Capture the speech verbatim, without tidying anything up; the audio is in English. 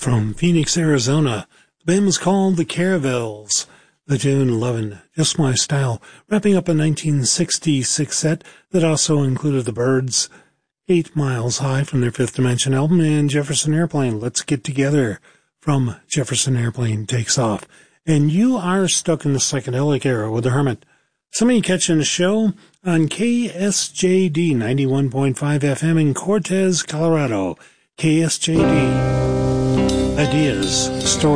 from Phoenix, Arizona. The band was called the Caravels. The tune Lovin' Just My Style, wrapping up a nineteen sixty-six set that also included the Byrds, Eight Miles High from their Fifth Dimension album, and Jefferson Airplane, Let's Get Together from Jefferson Airplane Takes Off. And you are stuck in the psychedelic era with the Hermit. Somebody catching the show on K S J D ninety-one point five F M in Cortez, Colorado. K S J D. Ideas, stories.